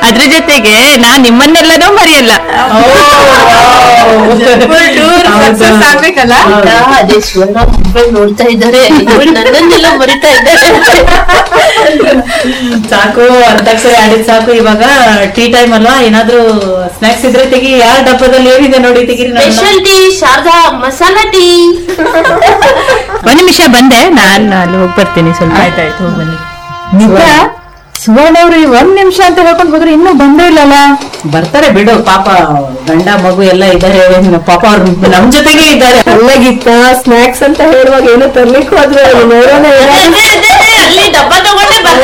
ಅದ್ರ ಜೊತೆಗೆ ನಾನ್ ನಿಮ್ಮನ್ನೆಲ್ಲನೂ ಮರೆಯಲ್ಲ. ಆಗ್ಬೇಕಲ್ಲ. ಅದೇ ಸುವರ್ಣ ಮೊಬೈಲ್ ನೋಡ್ತಾ ಇದ್ದಾರೆ, ನನ್ನನ್ನೆಲ್ಲ ಮರಿತಾ ಇದ್ದಾರೆ. ಸಾಕು ಅಂತಾಕ್ಷರಿ ಆಡಿದ್ ಸಾಕು. ಇವಾಗ ಟೀ ಟೈಮ್ ಅಲ್ವಾ, ಏನಾದ್ರು ಸ್ನಾಕ್ಸ್ ಇದ್ರೆ ತೆಗಿ. ಯಾರ ಡಬ್ಬದಲ್ಲಿ ಏನಿದೆ ನೋಡಿ ತೆಗಿರಿ. Special tea, Sharada masala tea. ಒಂದ್ ನಿಮಿಷ ಬಂದೆ, ನಾನ್ ಅಲ್ಲಿ ಹೋಗಿ ಬರ್ತೀನಿ ಸ್ವಲ್ಪ. ಆಯ್ತಾಯ್ತು, ಹೋಗಿ ಬನ್ನಿ. ನಿಜ ಸುವರ್ಣ ಅವ್ರು 1 ನಿಮಿಷ ಅಂತ ಹೇಳ್ಕೊಂಡ್ ಹೋದ್ರೆ ಇನ್ನೂ ಬಂದೇ ಇಲ್ಲಲ್ಲ. ಬರ್ತಾರೆ ಬಿಡು, ಪಾಪ ಗಂಡ ಮಗು ಎಲ್ಲ ಇದ್ದಾರೆ, ಪಾಪ ಅವ್ರು ನಮ್ ಜೊತೆಗೆ ಇದ್ದಾರೆ. ಅಲ್ಲಾಗಿತ್ತ ಸ್ನಾಕ್ಸ್ ಅಂತ ಹೇಳುವಾಗ ಏನೋ ತರ್ಲಿಕ್ಕೆ ಹೋದ್ರೆ ನೋಡೋಣ. ಅಲ್ಲಿ ಡಬ್ಬ ತಗೊಂಡೆ